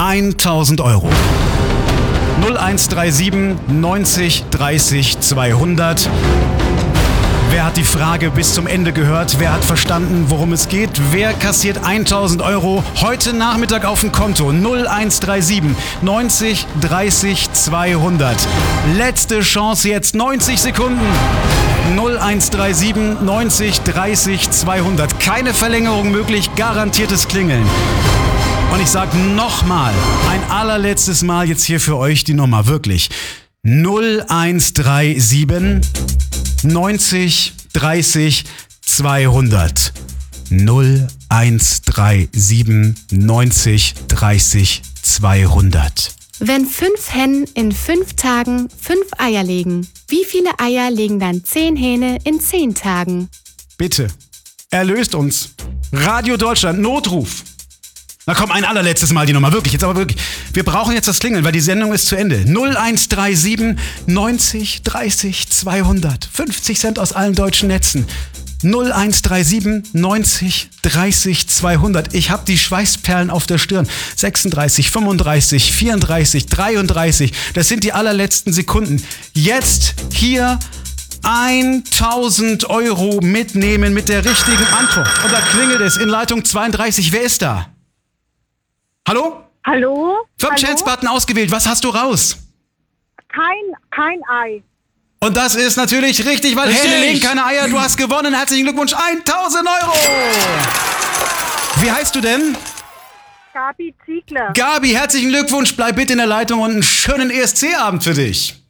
1.000 Euro. 0137 90 30 200. Wer hat die Frage bis zum Ende gehört? Wer hat verstanden, worum es geht? Wer kassiert 1.000 Euro heute Nachmittag auf dem Konto? 0137 90 30 200. Letzte Chance jetzt, 90 Sekunden. 0137 90 30 200. Keine Verlängerung möglich, garantiertes Klingeln. Und ich sag nochmal, ein allerletztes Mal jetzt hier für euch die Nummer, wirklich. 0137 90 30 200. 0137 90 30 200. Wenn 5 Hennen in 5 Tagen 5 Eier legen, wie viele Eier legen dann 10 Hähne in 10 Tagen? Bitte, erlöst uns. Radio Deutschland, Notruf. Na komm, ein allerletztes Mal die Nummer, wirklich, jetzt aber wirklich. Wir brauchen jetzt das Klingeln, weil die Sendung ist zu Ende. 0137 90 30 200. 50 Cent aus allen deutschen Netzen. 0137 90 30 200. Ich habe die Schweißperlen auf der Stirn. 36, 35, 34, 33. Das sind die allerletzten Sekunden. Jetzt hier 1.000 Euro mitnehmen mit der richtigen Antwort. Und da klingelt es in Leitung 32. Wer ist da? Hallo? Hallo? 5 Chance-Button ausgewählt. Was hast du raus? Kein Ei. Und das ist natürlich richtig, weil Hähne legen keine Eier. Du hast gewonnen. Herzlichen Glückwunsch. 1.000 Euro. Wie heißt du denn? Gabi Ziegler. Gabi, herzlichen Glückwunsch. Bleib bitte in der Leitung und einen schönen ESC-Abend für dich.